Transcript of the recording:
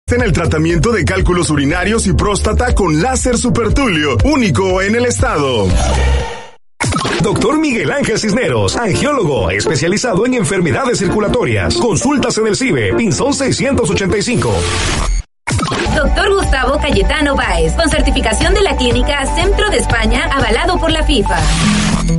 En el tratamiento de cálculos urinarios y próstata con láser Supertulio, único en el estado. Doctor Miguel Ángel Cisneros, angiólogo especializado en enfermedades circulatorias. Consultas en el CIBE, Pinzón 685. Doctor Gustavo Cayetano Báez, con certificación de la clínica Centro de España, avalado por la FIFA.